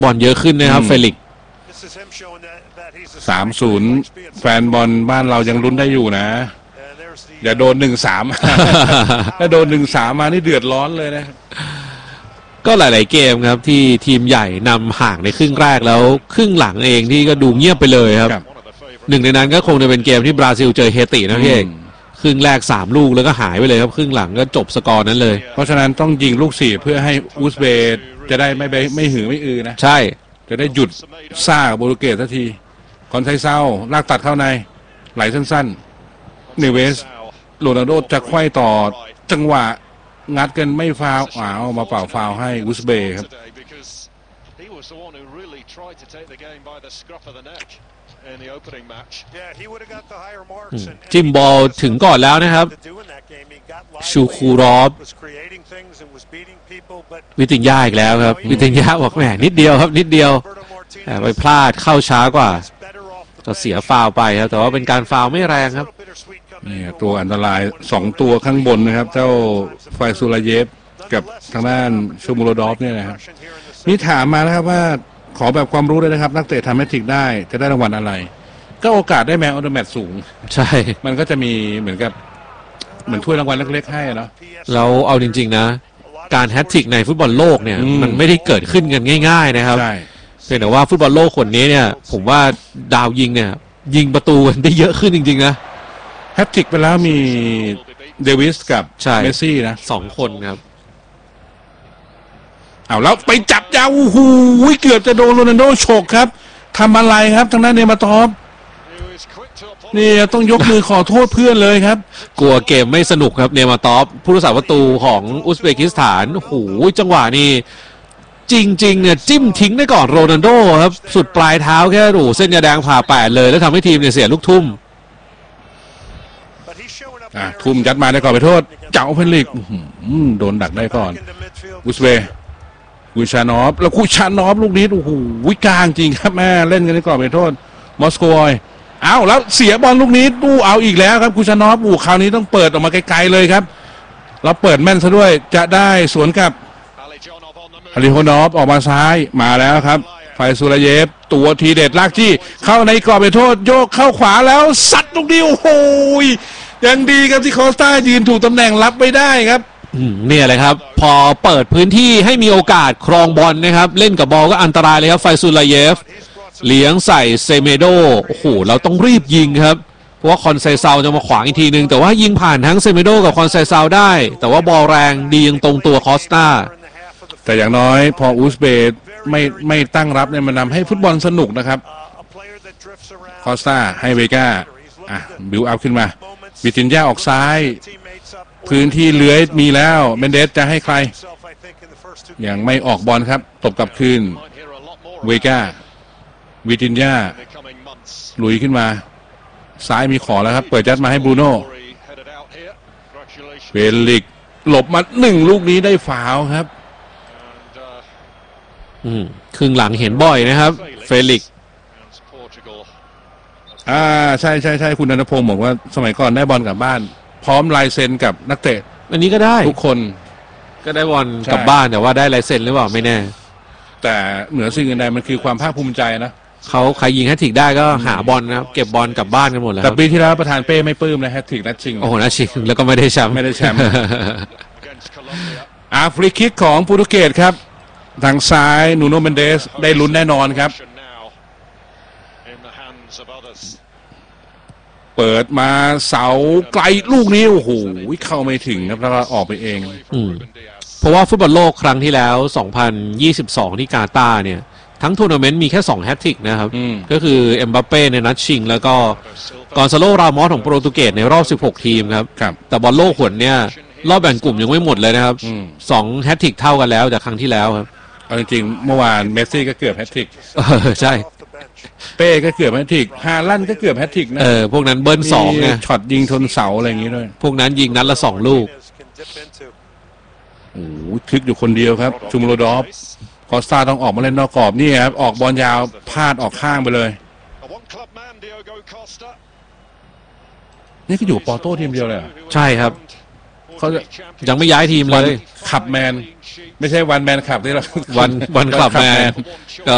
บอลเยอะขึ้นนะครับเฟลิกซ์ 3-0 แฟนบอลบ้านเรายังลุ้นได้อยู่นะอย่าโดน 1-3 ถ้าโดน 1-3 มานี่เดือดร้อนเลยนะก็หลายๆเกมครับที่ทีมใหญ่นำห่างในครึ่งแรกแล้วครึ่งหลังเองที่ก็ดูเงียบไปเลยครับหนึ่งในนั้นก็คงจะเป็นเกมที่บราซิลเจอเฮตินะพี่เอกครึ่งแรก3ลูกแล้วก็หายไปเลยครับครึ่งหลังก็จบสกอร์นั้นเลยเพราะฉะนั้นต้องยิงลูก4เพื่อให้อุซเบย์จะได้ไม่หือไม่อือนะใช่จะได้หยุดซ่าโปรตุเกสสักทีคอนไซเซาลากตัดเข้าในไหลสั้นๆเนเวสโรนัลโดจะไขว้ต่อจังหวะงัดกันไม่ฟาวมาเป่าฟาวให้อุซเบย์ครับจิ้มบอลถึงก่อนแล้วนะครับชูคูรอฟวิติญญาอีกแล้วครับวิติญญาบอกแหมนิดเดียวครับนิดเดียวไปพลาดเข้าช้ากว่าก็เสียฟาวไปครับแต่ว่าเป็นการฟาวไม่แรงครับนี่ตัวอันตราย2ตัวข้างบนนะครับเจ้าไฟซูลาเยฟกับทางด้านชูมูโรดอฟเนี่ยนะครับนี่ถามมานะครับว่าขอแบบความรู้เลยนะครับนักเตะทำแมทริกได้จะได้รางวัลอะไรก็โอกาสได้แมนออฟเดอะแมตช์สูงใช่มันก็จะมีเหมือนถ้วยรางวัลเล็กๆให้เนาะเราเอาจริงๆนะการแฮตทริกในฟุตบอลโลกเนี่ยมันไม่ได้เกิดขึ้นกันง่ายๆนะครับใช่เพียงแต่ว่าฟุตบอลโลกคนนี้เนี่ยผมว่าดาวยิงเนี่ยยิงประตูกันได้เยอะขึ้นจริงๆนะแฮตทริกไปแล้วมีเดวิสกับเมสซี่นะ 2 คนครับเอาแล้วไปจับยาวโอ้โหเกือบจะโดนโรนัลโดฉกครับทำอะไรครับทางด้านเนมาตอฟนี่ต้องยกมือขอโทษเพื่อนเลยครับกลัวเกมไม่สนุกครับเนมาตอฟผู้รักษาประตูของอุซเบกิสถานโอ้โหจังหวะนี้จริงๆเนี่ยจิ้มทิ้งได้ก่อนโรนัลโดครับสุดปลายเท้าแค่เส้นยาแดงผ่า8เลยแล้วทำให้ทีมเนี่ยเสียลูกทุ่มทุ่มยัดมาได้ก่อนไปโทษเจ้าเพนลิกโดนดักได้ก่อนอุซเบย์กุชานอฟแล้วกุชานอฟลูกนี้โอ้โหกลางจริงครับแม่เล่นกันได้ก่อนไปโทษมอสโกยเอาแล้วเสียบอลลูกนี้ดูเอาอีกแล้วครับกุชานอฟคราวนี้ต้องเปิดออกมาไกลๆเลยครับเราเปิดแม่นซะด้วยจะได้สวนกับอาริโฮนอฟออกมาซ้ายมาแล้วครับไฟซูลาเยฟตัวทีเด็ดลากจี้เข้าในกรอบไปโทษโยกเข้าขวาแล้วซัดลูกนี้โอ้โหยังดีครับที่คอสตายืนถูกตำแหน่งรับไม่ได้ครับเนี่ยเลยครับพอเปิดพื้นที่ให้มีโอกาสครองบอลนะครับเล่นกับบอลก็อันตรายเลยครับไฟซูลาเยฟเลี้ยงใส่เซเมโดโอ้โหเราต้องรีบยิงครับเพราะว่าคอนไซเซาจะมาขวางอีกทีนึงแต่ว่ายิงผ่านทั้งเซเมโดกับคอนไซเซาได้แต่ว่าบอลแรงดียังตรงตัวคอสตาแต่อย่างน้อยพออุซเบย์ไม่ตั้งรับเนี่ยมันทำให้ฟุตบอลสนุกนะครับคอสตาให้เวก้าบิวอัพขึ้นมาวิตินญาออกซ้ายพื้นที่เลื้อยมีแล้วเมนเดสจะให้ใครยังไม่ออกบอลครับตบกลับคืนเวก้าวิตินญาลุยขึ้นมาซ้ายมีขอแล้วครับเปิดยัดมาให้บรูโน่เฟลิกหลบมา1ลูกนี้ได้ฟาวครับครึ่งหลังเห็นบ่อยนะครับเฟลิกใช่คุณณัฐพงศ์บอกว่าสมัยก่อนได้บอลกลับบ้านพร้อมลายเซ็นกับนักเตะอันนี้ก็ได้ทุกคนก็ได้บอลกลับบ้านแต่ว่าได้ลายเซ็นหรือเปล่าไม่แน่แต่เหนือสิ่งอื่นใดมันคือความภาคภูมิใจนะเขาใครยิงแฮตทริกได้ก็หาบอลนะครับเก็บบอลกลับบ้านกันหมดแล้วแต่ปีที่แล้วประธานเป้ไม่ปลื้มนะแฮตทริกนัดชิงโอ้โหนัดชิงแล้วก็ไม่ได้แชมป์ฟรีคิกของโปรตุเกสครับทางซ้ายนูโนเมนเดสได้ลุ้นแน่นอนครับเปิดมาเสาไกลลูกนี้โอ้โหเข้าไม่ถึงครับแล้วออกไปเองเพราะว่าฟุตบอลโลกครั้งที่แล้ว2022ที่กาตาร์เนี่ยทั้งทัวร์นาเมนต์มีแค่2แฮตทริกนะครับก็คือเอ็มบัปเป้ในนัดชิงแล้วก็กอนซาโลรามอสของโปรตุเกสในรอบ16ทีมครับแต่บอลโลกหนเนี่ยรอบแบ่งกลุ่มยังไม่หมดเลยนะครับ2แฮตทริกเท่ากันแล้วจากครั้งที่แล้วครับเอาจริงๆเมื่อวานเมสซี่ก็เกือบแฮตทริกใช่เป้ก็เกือบแฮตทริกฮาลันด์ก็เกือบแฮตทริกนะพวกนั้นเบิ้ล2ไงช็อตยิงชนเสาอะไรอย่างงี้ด้วยพวกนั้นยิงนัดละ2ลูกโอ้โหทึกอยู่คนเดียวครับชูมูโรดอฟคอสตาต้องออกมาเล่นนอกกรอบนี่ครับออกบอลยาวพลาดออกข้างไปเลยนี่ก็อยู่ปอโต้ทีมเดียวเลยใช่ครับเขายังไม่ย้ายทีมเลยขับแมนไม่ใช่วันแมนขับนี่หรอกวันขับแมน